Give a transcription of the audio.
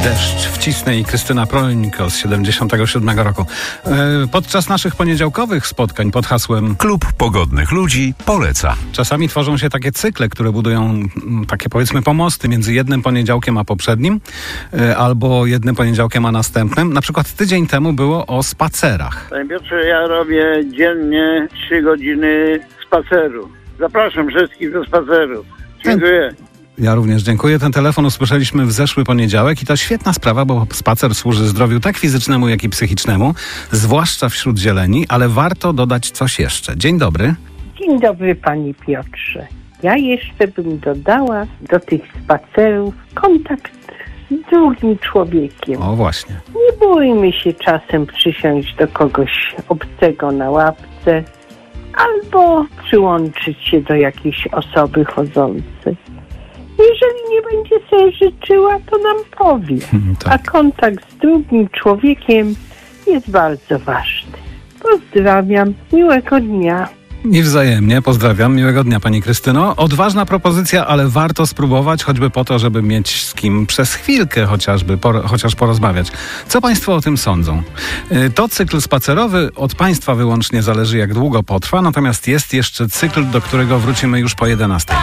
Deszcz wcisnę i Krystyna Prońko z 77 roku. Podczas naszych poniedziałkowych spotkań pod hasłem Klub Pogodnych Ludzi poleca. czasami tworzą się takie cykle, które budują takie, powiedzmy, pomosty między jednym poniedziałkiem a poprzednim, albo jednym poniedziałkiem a następnym. Na przykład tydzień temu było o spacerach. Panie Piotrze, ja robię dziennie 3 godziny spaceru. Zapraszam wszystkich do spaceru. Dziękuję. Ja również dziękuję. Ten telefon usłyszeliśmy w zeszły poniedziałek i to świetna sprawa, bo spacer służy zdrowiu tak fizycznemu, jak i psychicznemu, zwłaszcza wśród zieleni, ale warto dodać coś jeszcze. Dzień dobry. Dzień dobry, panie Piotrze. Ja jeszcze bym dodała do tych spacerów kontakt z drugim człowiekiem. O, właśnie. Nie bójmy się czasem przysiąść do kogoś obcego na ławce albo przyłączyć się do jakiejś osoby chodzącej. Jeżeli nie będzie sobie życzyła, to nam powie. Tak. A kontakt z drugim człowiekiem jest bardzo ważny. Pozdrawiam. Miłego dnia. I wzajemnie. Pozdrawiam. Miłego dnia, pani Krystyno. Odważna propozycja, ale warto spróbować, choćby po to, żeby mieć z kim przez chwilkę chociaż porozmawiać. Co państwo o tym sądzą? To cykl spacerowy od państwa wyłącznie zależy, jak długo potrwa, natomiast jest jeszcze cykl, do którego wrócimy już po 11.